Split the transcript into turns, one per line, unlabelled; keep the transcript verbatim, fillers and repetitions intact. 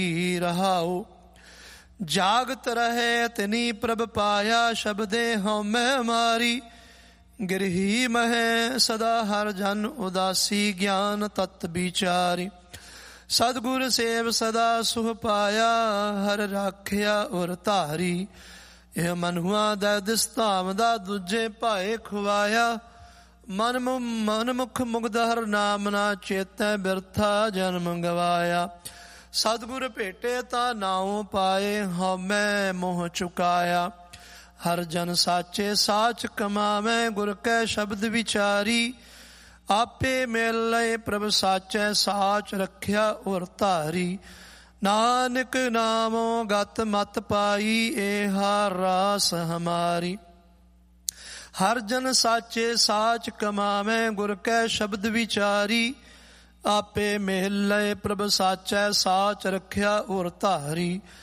ਰਹਾਉ। ਜਾਗਤ ਰਹੇ ਤਿਨੀ ਪ੍ਰਭ ਪਾਇਆ, ਸ਼ਬਦੇ ਹਉਮੈ ਮਾਰੀ। ਗਿਰਹੀ ਮਹੈ ਸਦਾ ਹਰ ਜਨ ਉਦਾਸੀ, ਗਿਆਨ ਤਤ ਵਿਚਾਰੀ। ਸਤਿਗੁਰ ਸੇਵ ਸਦਾ ਸੁਖ ਪਾਇਆ, ਹਰ ਰਾਖਿਆ ਉਰ ਧਾਰੀ। ਇਹ ਮਨੁਆ ਦਾ ਦਿਸ ਧਾਮ ਦਾ, ਦੂਜੇ ਭਾਏ ਖੁਆਇਆ। ਮਨ ਮਨ ਮੁਖ ਮੁਗਧ ਹਰ ਨਾਮ ਨਾ, ਚੇਤੈ ਬਿਰਥਾ ਜਨਮ ਗਵਾਇਆ। ਸਤਿਗੁਰ ਭੇਟੇ ਤਾਂ ਨਾਉ ਪਾਏ, ਹਉਮੈ ਮੋਹ ਚੁਕਾਇਆ। ਹਰ ਜਨ ਸਾਚੇ ਸਾਚ ਕਮਾਵੈ, ਗੁਰ ਕੈ ਸ਼ਬਦ ਵਿਚਾਰੀ। ਆਪੇ ਮਿਲ ਲਏ ਪ੍ਰਭ ਸਾਚੈ, ਸਾਚ ਰੱਖਿਆ ਉਰ ਧਾਰੀ। ਨਾਨਕ ਨਾਮੋ ਗਤ ਮਤ ਪਾਈ, ਏਹਾ ਰਾਸ ਹਮਾਰੀ। ਹਰ ਜਨ ਸਾਚੇ ਸਾਚ ਕਮਾਵੈ, ਗੁਰ ਕੈ ਸ਼ਬਦ ਵਿਚਾਰੀ। ਆਪੇ ਮਿਲ ਲਏ ਪ੍ਰਭ ਸਾਚੈ, ਸਾਚ ਰੱਖਿਆ ਉਰ ਧਾਰੀ।